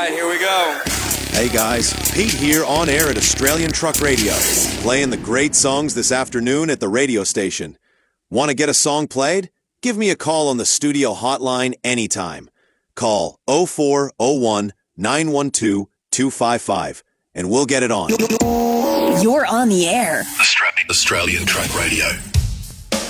right, here we go. Hey guys, Pete here on air at Australian Truck Radio, playing the great songs this afternoon at the radio station. Want to get a song played? Give me a call on the studio hotline anytime. Call 0401 912 255 and we'll get it on. You're on the air. Australian Truck Radio.